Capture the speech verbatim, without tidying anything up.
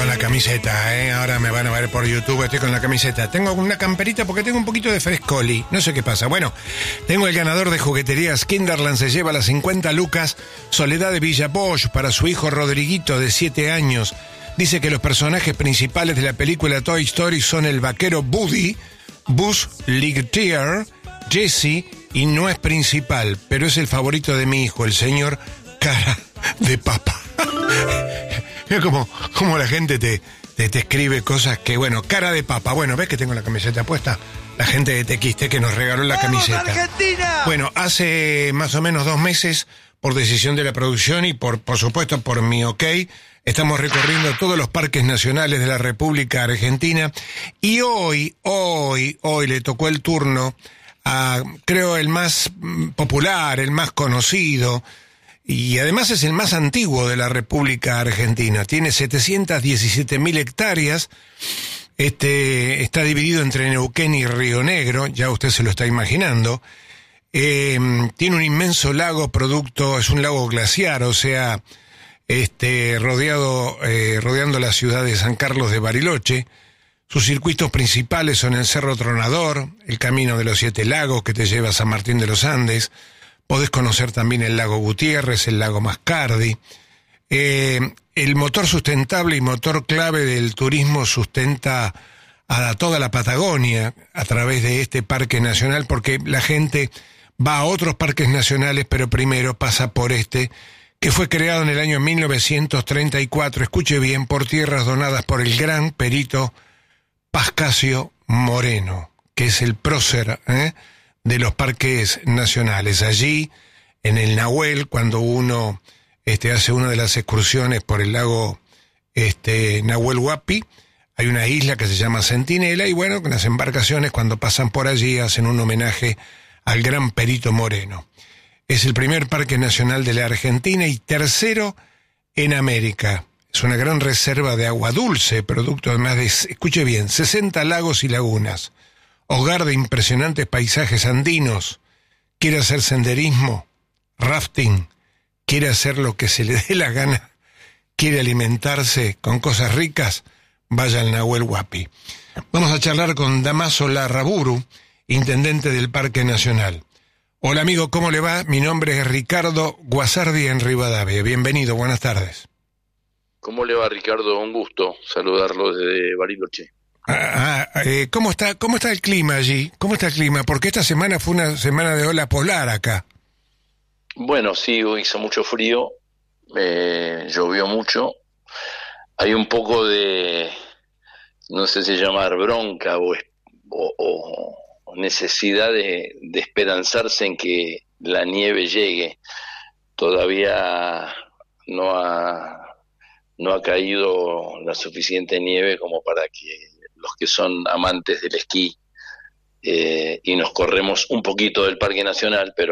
con la camiseta, ¿eh? Ahora me van a ver por YouTube, estoy con la camiseta. Tengo una camperita porque tengo un poquito de frescoli, no sé qué pasa. Bueno, tengo el ganador de jugueterías Kinderland, se lleva las cincuenta lucas, Soledad de Villa Bosch, para su hijo Rodriguito, de siete años. Dice que los personajes principales de la película Toy Story son el vaquero Woody, Buzz Lightyear, Jessie, y no es principal, pero es el favorito de mi hijo, el señor Cara de Papa. Mira cómo, cómo la gente te, te, te escribe cosas que, bueno, Cara de Papa. Bueno, ¿ves que tengo la camiseta puesta? La gente de T X T que nos regaló la camiseta. Argentina! Bueno, hace más o menos dos meses, por decisión de la producción y por, por supuesto por mi ok, estamos recorriendo todos los parques nacionales de la República Argentina. Y hoy, hoy, hoy le tocó el turno a, creo, el más popular, el más conocido, y además es el más antiguo de la República Argentina. Tiene setecientas diecisiete mil hectáreas. Este está dividido entre Neuquén y Río Negro, ya usted se lo está imaginando. Eh, tiene un inmenso lago producto, es un lago glaciar, o sea, este rodeado, eh, rodeando la ciudad de San Carlos de Bariloche. Sus circuitos principales son el Cerro Tronador, el Camino de los Siete Lagos que te lleva a San Martín de los Andes. Podés conocer también el lago Gutiérrez, el lago Mascardi. Eh, el motor sustentable y motor clave del turismo sustenta a toda la Patagonia a través de este parque nacional, porque la gente va a otros parques nacionales, pero primero pasa por este, que fue creado en el año mil novecientos treinta y cuatro, escuche bien, por tierras donadas por el gran perito Pascasio Moreno, que es el prócer, ¿eh? de los parques nacionales. Allí, en el Nahuel, cuando uno este, hace una de las excursiones por el lago este, Nahuel Huapi, hay una isla que se llama Centinela, y bueno, las embarcaciones cuando pasan por allí hacen un homenaje al gran perito Moreno. Es el primer parque nacional de la Argentina y tercero en América. Es una gran reserva de agua dulce, producto de más de, escuche bien, sesenta lagos y lagunas. Hogar de impresionantes paisajes andinos. Quiere hacer senderismo, rafting, quiere hacer lo que se le dé la gana, quiere alimentarse con cosas ricas, vaya al Nahuel Huapi. Vamos a charlar con Damaso Larraburu, intendente del Parque Nacional. Hola amigo, ¿cómo le va? Mi nombre es Ricardo Guasardi en Rivadavia. Bienvenido, buenas tardes. ¿Cómo le va, Ricardo? Un gusto saludarlo desde Bariloche. Ah, ah, eh, ¿cómo está, cómo está el clima allí? ¿Cómo está el clima? Porque esta semana fue una semana de ola polar acá. Bueno, sí, hizo mucho frío, eh, llovió mucho. Hay un poco de, no sé si llamar bronca o, o, o necesidad de, de esperanzarse en que la nieve llegue. Todavía no ha, no ha caído la suficiente nieve como para que los que son amantes del esquí eh, y nos corremos un poquito del Parque Nacional, pero